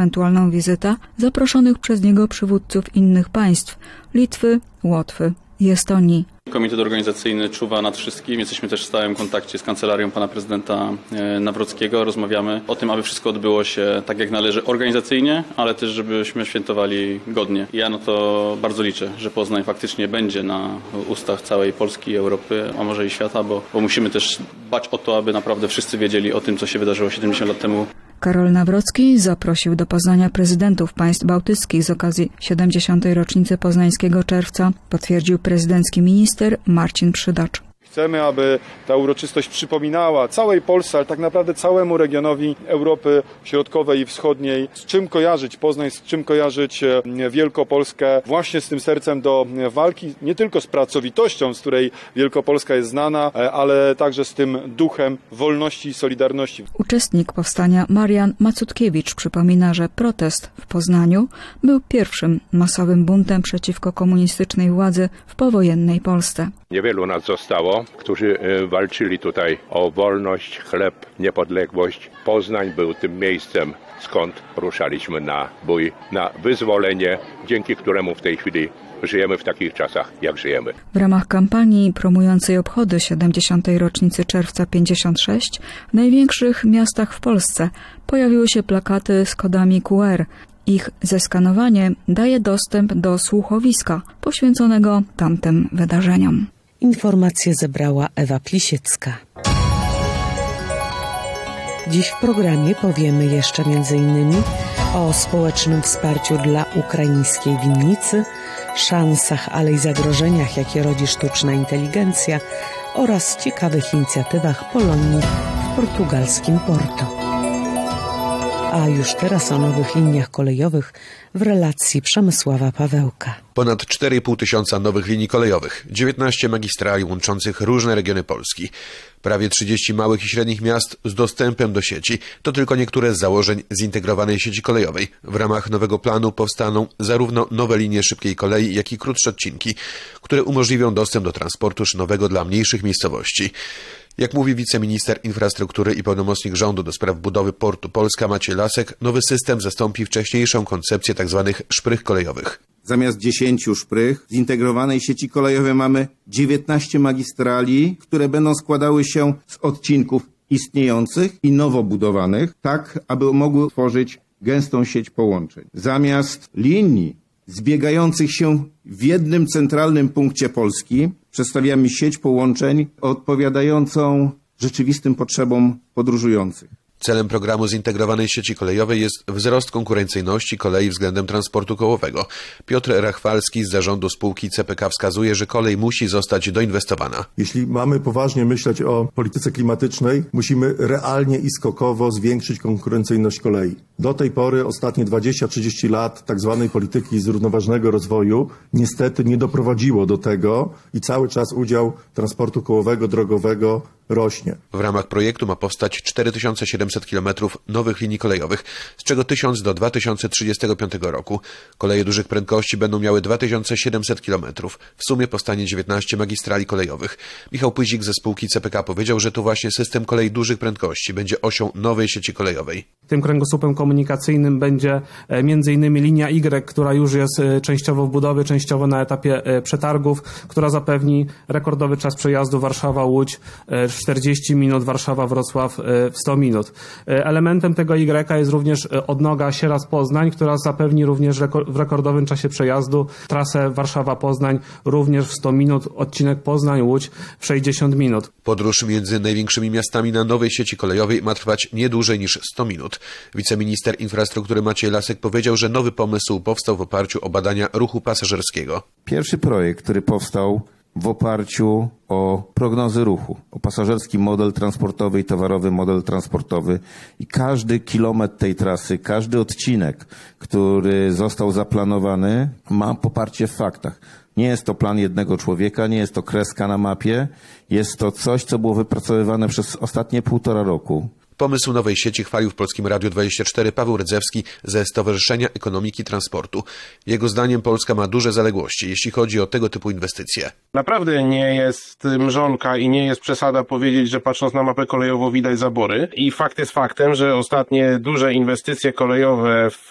ewentualną wizytę zaproszonych przez niego przywódców innych państw: Litwy, Łotwy i Estonii. Komitet organizacyjny czuwa nad wszystkim. Jesteśmy też w stałym kontakcie z kancelarią pana prezydenta Nawrockiego. Rozmawiamy o tym, aby wszystko odbyło się tak jak należy organizacyjnie, ale też żebyśmy świętowali godnie. Ja na to bardzo liczę, że Poznań faktycznie będzie na ustach całej Polski, Europy, a może i świata, bo musimy też dbać o to, aby naprawdę wszyscy wiedzieli o tym, co się wydarzyło 70 lat temu. Karol Nawrocki zaprosił do Poznania prezydentów państw bałtyckich z okazji 70. rocznicy poznańskiego czerwca, potwierdził prezydencki minister Marcin Przydacz. Chcemy, aby ta uroczystość przypominała całej Polsce, ale tak naprawdę całemu regionowi Europy Środkowej i Wschodniej, z czym kojarzyć Poznań, z czym kojarzyć Wielkopolskę, właśnie z tym sercem do walki, nie tylko z pracowitością, z której Wielkopolska jest znana, ale także z tym duchem wolności i solidarności. Uczestnik powstania Marian Macutkiewicz przypomina, że protest w Poznaniu był pierwszym masowym buntem przeciwko komunistycznej władzy w powojennej Polsce. Niewielu nas zostało, którzy walczyli tutaj o wolność, chleb, niepodległość. Poznań był tym miejscem, skąd ruszaliśmy na bój, na wyzwolenie, dzięki któremu w tej chwili żyjemy w takich czasach, jak żyjemy. W ramach kampanii promującej obchody 70. rocznicy czerwca 56 w największych miastach w Polsce pojawiły się plakaty z kodami QR. Ich zeskanowanie daje dostęp do słuchowiska poświęconego tamtym wydarzeniom. Informacje zebrała Ewa Plisiecka. Dziś w programie powiemy jeszcze m.in. o społecznym wsparciu dla ukraińskiej winnicy, szansach, ale i zagrożeniach, jakie rodzi sztuczna inteligencja, oraz ciekawych inicjatywach Polonii w portugalskim Porto. A już teraz o nowych liniach kolejowych w relacji Przemysława Pawełka. Ponad 4,5 tysiąca nowych linii kolejowych, 19 magistrali łączących różne regiony Polski, prawie 30 małych i średnich miast z dostępem do sieci. To tylko niektóre z założeń zintegrowanej sieci kolejowej. W ramach nowego planu powstaną zarówno nowe linie szybkiej kolei, jak i krótsze odcinki, które umożliwią dostęp do transportu szynowego dla mniejszych miejscowości. Jak mówi wiceminister infrastruktury i pełnomocnik rządu do spraw budowy portu Polska Maciej Lasek, nowy system zastąpi wcześniejszą koncepcję tzw. szprych kolejowych. Zamiast 10 szprych w zintegrowanej sieci kolejowej mamy 19 magistrali, które będą składały się z odcinków istniejących i nowo budowanych, tak aby mogły tworzyć gęstą sieć połączeń. Zamiast linii zbiegających się w jednym centralnym punkcie Polski przedstawiamy sieć połączeń odpowiadającą rzeczywistym potrzebom podróżujących. Celem programu zintegrowanej sieci kolejowej jest wzrost konkurencyjności kolei względem transportu kołowego. Piotr Rachwalski z zarządu spółki CPK wskazuje, że kolej musi zostać doinwestowana. Jeśli mamy poważnie myśleć o polityce klimatycznej, musimy realnie i skokowo zwiększyć konkurencyjność kolei. Do tej pory ostatnie 20-30 lat tak zwanej polityki zrównoważonego rozwoju niestety nie doprowadziło do tego i cały czas udział transportu kołowego, drogowego rośnie. W ramach projektu ma powstać 4700 km nowych linii kolejowych, z czego 1000 do 2035 roku. Koleje dużych prędkości będą miały 2700 km. W sumie powstanie 19 magistrali kolejowych. Michał Pyzik ze spółki CPK powiedział, że to właśnie system kolei dużych prędkości będzie osią nowej sieci kolejowej. Tym kręgosłupem komunikacyjnym będzie m.in. linia Y, która już jest częściowo w budowie, częściowo na etapie przetargów, która zapewni rekordowy czas przejazdu Warszawa-Łódź 40 minut, Warszawa-Wrocław w 100 minut. Elementem tego Y jest również odnoga Sieradz-Poznań, która zapewni również w rekordowym czasie przejazdu trasę Warszawa-Poznań również w 100 minut, odcinek Poznań-Łódź w 60 minut. Podróż między największymi miastami na nowej sieci kolejowej ma trwać nie dłużej niż 100 minut. Wiceminister infrastruktury Maciej Lasek powiedział, że nowy pomysł powstał w oparciu o badania ruchu pasażerskiego. Pierwszy projekt, który powstał w oparciu o prognozy ruchu, o pasażerski model transportowy i towarowy model transportowy i każdy kilometr tej trasy, każdy odcinek, który został zaplanowany, ma poparcie w faktach. Nie jest to plan jednego człowieka, nie jest to kreska na mapie, jest to coś, co było wypracowywane przez ostatnie 1,5 roku. Pomysł nowej sieci chwalił w Polskim Radiu 24 Paweł Rydzewski ze Stowarzyszenia Ekonomiki Transportu. Jego zdaniem Polska ma duże zaległości, jeśli chodzi o tego typu inwestycje. Naprawdę nie jest mrzonka i nie jest przesada powiedzieć, że patrząc na mapę kolejową widać zabory. I fakt jest faktem, że ostatnie duże inwestycje kolejowe w